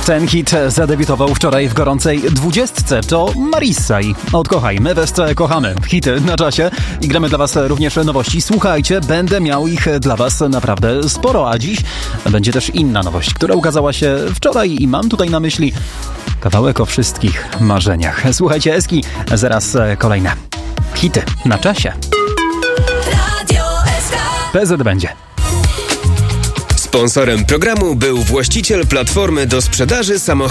Ten hit zadebiutował wczoraj w gorącej 20. To Marissa i Odkochaj. My was kochamy. Hity na czasie i gramy dla was również nowości. Słuchajcie, będę miał ich dla was naprawdę sporo, a dziś będzie też inna nowość, która ukazała się wczoraj i mam tutaj na myśli kawałek o wszystkich marzeniach. Słuchajcie, Eski, zaraz kolejne hity na czasie. PZ będzie. Sponsorem programu był właściciel platformy do sprzedaży samochodów.